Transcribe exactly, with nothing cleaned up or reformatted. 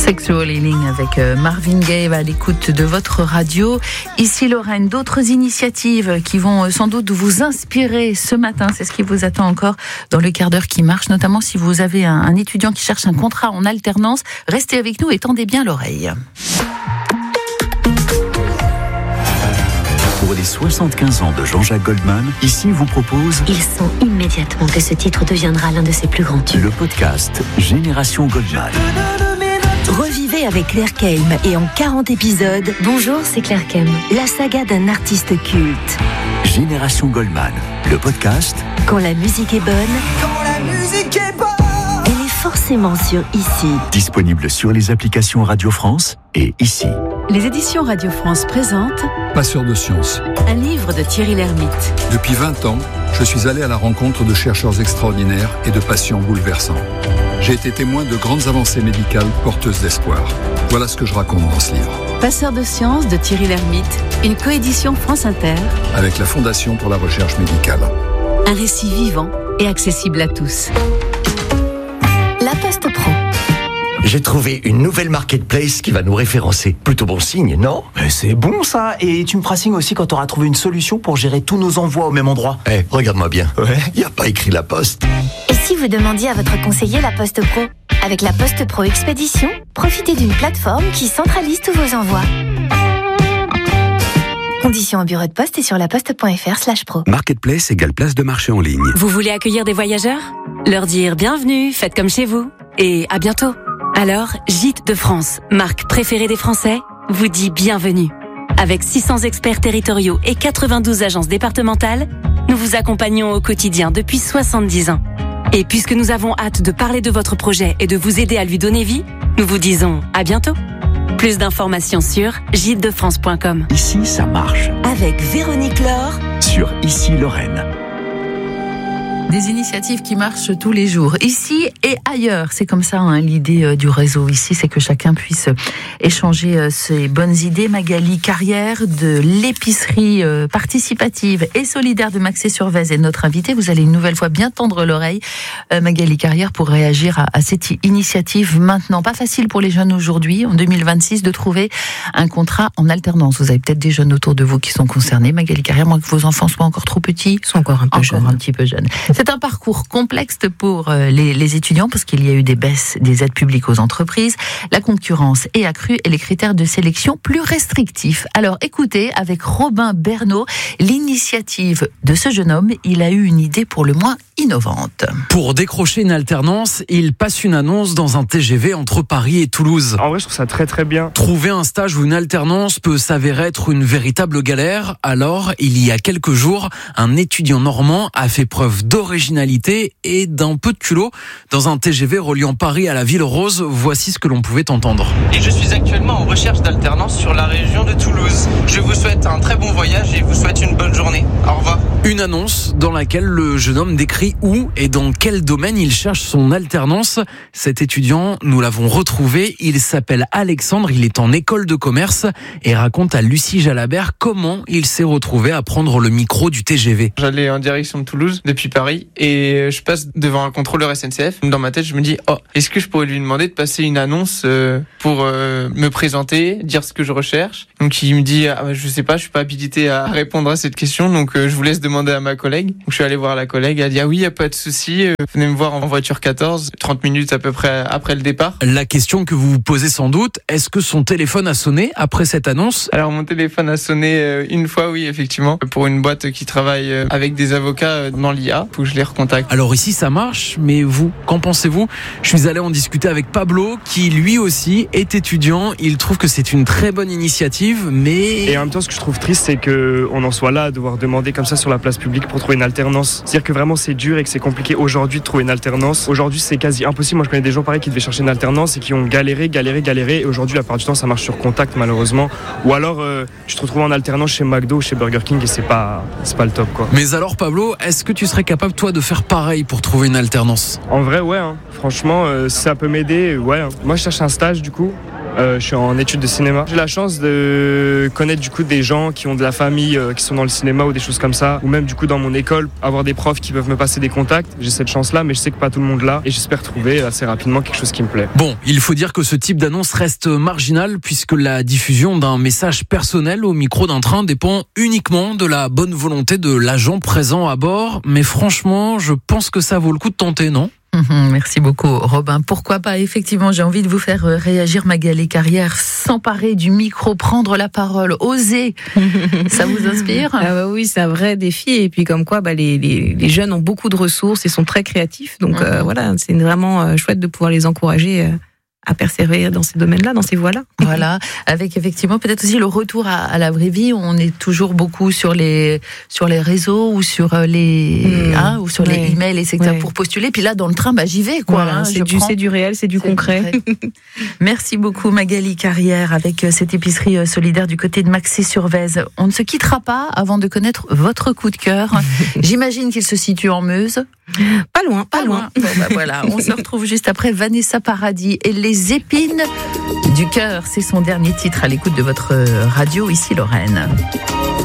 Sexual Healing avec Marvin Gaye à l'écoute de votre radio. Ici Lorraine, d'autres initiatives qui vont sans doute vous inspirer ce matin. C'est ce qui vous attend encore dans le quart d'heure qui marche, notamment si vous avez un, un étudiant qui cherche un contrat en alternance. Restez avec nous et tendez bien l'oreille. Pour les soixante-quinze ans de Jean-Jacques Goldman, ici vous propose... Il sent immédiatement que ce titre deviendra l'un de ses plus grands tubes. Le podcast Génération Goldman. Revivez avec Claire Kelm et en quarante épisodes. Bonjour, c'est Claire Kelm. La saga d'un artiste culte. Génération Goldman, le podcast. Quand la musique est bonne. Quand la musique est bonne. Elle est forcément sur Ici. Disponible sur les applications Radio France et Ici. Les éditions Radio France présentent Passeur de science. Un livre de Thierry Lhermitte. Depuis vingt ans, je suis allé à la rencontre de chercheurs extraordinaires et de patients bouleversants. J'ai été témoin de grandes avancées médicales porteuses d'espoir. Voilà ce que je raconte dans ce livre. Passeur de science de Thierry Lhermitte, une coédition France Inter. Avec la Fondation pour la recherche médicale. Un récit vivant et accessible à tous. La Poste Pro. J'ai trouvé une nouvelle marketplace qui va nous référencer. Plutôt bon signe, non ? Mais c'est bon ça. Et tu me feras signe aussi quand tu auras trouvé une solution pour gérer tous nos envois au même endroit. Eh, hey, regarde-moi bien. Ouais. Y a pas écrit La Poste. Et si vous demandiez à votre conseiller La Poste Pro ? Avec La Poste Pro Expédition, profitez d'une plateforme qui centralise tous vos envois. Conditions au bureau de poste et sur laposte.fr slash pro. Marketplace égale place de marché en ligne. Vous voulez accueillir des voyageurs ? Leur dire bienvenue, faites comme chez vous. Et à bientôt. Alors, Gîtes de France, marque préférée des Français, vous dit bienvenue. Avec six cents experts territoriaux et quatre-vingt-douze agences départementales, nous vous accompagnons au quotidien depuis soixante-dix ans. Et puisque nous avons hâte de parler de votre projet et de vous aider à lui donner vie, nous vous disons à bientôt. Plus d'informations sur gîtes de france point com. Ici, ça marche. Avec Véronique Laure. Sur Ici Lorraine. Des initiatives qui marchent tous les jours, ici et ailleurs. C'est comme ça hein, l'idée euh, du réseau ici, c'est que chacun puisse échanger euh, ses bonnes idées. Magali Carrière de l'épicerie euh, participative et solidaire de Maxey-sur-Vèze est notre invitée. Vous allez une nouvelle fois bien tendre l'oreille, euh, Magali Carrière, pour réagir à, à cette initiative maintenant. Pas facile pour les jeunes aujourd'hui, en deux mille vingt-six, de trouver un contrat en alternance. Vous avez peut-être des jeunes autour de vous qui sont concernés. Magali Carrière, moins que vos enfants soient encore trop petits, Ils sont encore un peu encore jeunes. un petit peu jeunes. C'est un parcours complexe pour les, les étudiants parce qu'il y a eu des baisses des aides publiques aux entreprises, la concurrence est accrue et les critères de sélection plus restrictifs. Alors écoutez, avec Robin Bernot, l'initiative de ce jeune homme, il a eu une idée pour le moins innovante. Pour décrocher une alternance, il passe une annonce dans un T G V entre Paris et Toulouse. En vrai, je trouve ça très très bien. Trouver un stage ou une alternance peut s'avérer être une véritable galère. Alors, il y a quelques jours, un étudiant normand a fait preuve d'originalité et d'un peu de culot. Dans un T G V reliant Paris à la Ville Rose, voici ce que l'on pouvait entendre. Et je suis actuellement en recherche d'alternance sur la région de Toulouse. Je vous souhaite un très bon voyage et vous souhaite une bonne journée. Au revoir. Une annonce dans laquelle le jeune homme décrit où et dans quel domaine il cherche son alternance. Cet étudiant, nous l'avons retrouvé. Il s'appelle Alexandre, il est en école de commerce et raconte à Lucie Jalabert comment il s'est retrouvé à prendre le micro du T G V. J'allais en direction de Toulouse depuis Paris et je passe devant un contrôleur S N C F. Dans ma tête, je me dis, oh, est-ce que je pourrais lui demander de passer une annonce pour euh, me présenter, dire ce que je recherche. Donc il me dit, ah, je sais pas, je suis pas habilité à répondre à cette question, donc euh, je vous laisse demander à ma collègue. Donc je suis allé voir la collègue, elle a dit, ah oui, y a pas de souci, euh, venez me voir en voiture quatorze, trente minutes à peu près après le départ. La question que vous vous posez sans doute, est-ce que son téléphone a sonné après cette annonce ? Alors mon téléphone a sonné euh, une fois, oui, effectivement, pour une boîte qui travaille euh, avec des avocats euh, dans l'I A, faut que je les recontacte. Alors ici ça marche, mais vous, qu'en pensez-vous ? Je suis allé en discuter avec Pablo, qui lui aussi est étudiant. Il trouve que c'est une très bonne initiative, mais... Et en même temps, ce que je trouve triste, c'est qu'on en soit là à devoir demander comme ça sur la place publique pour trouver une alternance. C'est-à-dire que vraiment c'est dur et que c'est compliqué aujourd'hui de trouver une alternance. Aujourd'hui c'est quasi impossible. Moi je connais des gens pareils qui devaient chercher une alternance et qui ont galéré, galéré, galéré. Et aujourd'hui la plupart du temps ça marche sur contact malheureusement. Ou alors euh, tu te retrouves en alternance chez McDo ou chez Burger King et c'est pas, c'est pas le top quoi. Mais alors Pablo, est-ce que tu serais capable toi de faire pareil pour trouver une alternance ? En vrai ouais, hein. Franchement euh, ça peut m'aider, ouais. Moi je cherche un stage du coup. Euh, je suis en études de cinéma. J'ai la chance de connaître du coup des gens qui ont de la famille, euh, qui sont dans le cinéma ou des choses comme ça, ou même du coup dans mon école, avoir des profs qui peuvent me passer des contacts. J'ai cette chance-là, mais je sais que pas tout le monde l'a, et j'espère trouver assez rapidement quelque chose qui me plaît. Bon, il faut dire que ce type d'annonce reste marginal puisque la diffusion d'un message personnel au micro d'un train dépend uniquement de la bonne volonté de l'agent présent à bord. Mais franchement, je pense que ça vaut le coup de tenter, non ? Merci beaucoup, Robin. Pourquoi pas? Effectivement, j'ai envie de vous faire réagir, Magali Carrière, s'emparer du micro, prendre la parole, oser. Ça vous inspire? Ah bah oui, c'est un vrai défi. Et puis comme quoi, bah les, les, les jeunes ont beaucoup de ressources et sont très créatifs. Donc mmh. euh, voilà, c'est vraiment euh, chouette de pouvoir les encourager euh, à persévérer dans ces domaines-là, dans ces voies-là. Voilà, avec effectivement peut-être aussi le retour à, à la vraie vie. On est toujours beaucoup sur les sur les réseaux ou sur les mmh. hein, ou sur ouais. les emails, et cetera ouais. pour postuler. Puis là, dans le train, bah j'y vais quoi. Voilà, hein, c'est du prends. c'est du réel, c'est du c'est concret. concret. Merci beaucoup, Magali Carrière, avec cette épicerie solidaire du côté de Maxey-sur-Vèze. On ne se quittera pas avant de connaître votre coup de cœur. J'imagine qu'il se situe en Meuse. Pas loin, pas, pas loin. loin. Bon, bah voilà, on se retrouve juste après Vanessa Paradis et les épines du cœur. C'est son dernier titre à l'écoute de votre radio, ici Lorraine.